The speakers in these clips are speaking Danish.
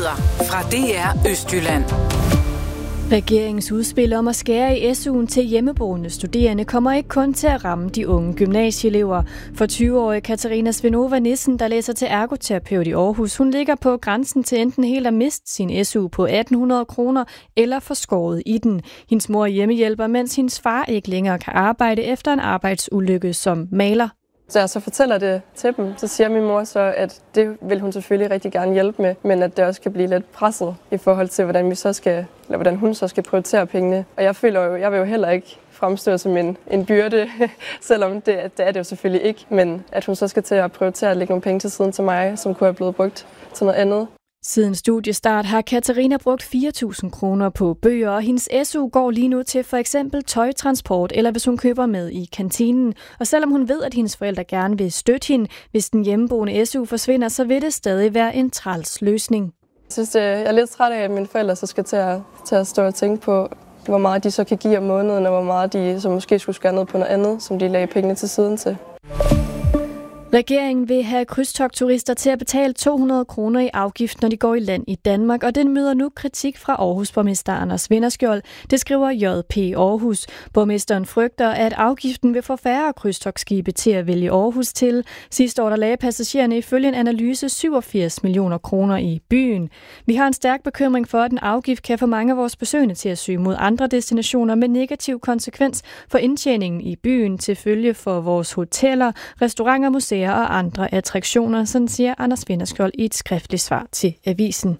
Nyheder fra DR Østjylland. Regeringens udspil om at skære i SU'en til hjemmeboende studerende kommer ikke kun til at ramme de unge gymnasieelever. For 20-årige Katarina Svenova Nissen, der læser til ergoterapeut i Aarhus, hun ligger på grænsen til enten helt at miste sin SU på 1.800 kroner eller få skåret i den. Hendes mor er hjemmehjælper, mens hendes far ikke længere kan arbejde efter en arbejdsulykke som maler. Så jeg så fortæller det til dem, så siger min mor så, at det vil hun selvfølgelig rigtig gerne hjælpe med, men at det også kan blive lidt presset i forhold til, hvordan hun så skal prioritere pengene. Og jeg føler jo, jeg vil jo heller ikke fremstå som en byrde, selvom det er det jo selvfølgelig ikke, men at hun så skal til at prioritere at lægge nogle penge til siden til mig, som kunne have blevet brugt til noget andet. Siden studiestart har Katarina brugt 4.000 kroner på bøger, og hendes SU går lige nu til for eksempel tøjtransport, eller hvis hun køber med i kantinen. Og selvom hun ved, at hendes forældre gerne vil støtte hende, hvis den hjemmeboende SU forsvinder, så vil det stadig være en træls løsning. Jeg synes, jeg er lidt træt af, at mine forældre så skal til at stå og tænke på, hvor meget de så kan give om måneden, og hvor meget de så måske skulle skære ned på noget andet, som de lagde pengene til siden til. Regeringen vil have krydstogtturister til at betale 200 kroner i afgift, når de går i land i Danmark, og den møder nu kritik fra Aarhus-borgmester Anders Vinderskjold. Det skriver JP Aarhus. Borgmesteren frygter, at afgiften vil få færre krydstogtskibe til at vælge Aarhus til. Sidste år der lagde passagererne ifølge en analyse 87 millioner kroner i byen. Vi har en stærk bekymring for, at en afgift kan få mange af vores besøgende til at søge mod andre destinationer med negativ konsekvens for indtjeningen i byen til følge for vores hoteller, restauranter, museer og andre attraktioner, sådan siger Anders Vinderskjold i et skriftligt svar til avisen.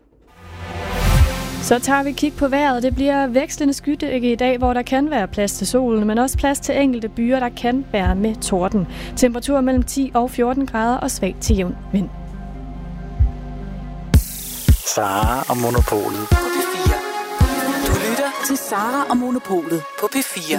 Så tager vi kig på vejret. Det bliver vekslende skydække i dag, hvor der kan være plads til solen, men også plads til enkelte byer, der kan være med torden. Temperatur mellem 10 og 14 grader og svag til jævn vind. Sara og Monopolet på P4. Du lytter til Sara og Monopolet på P4.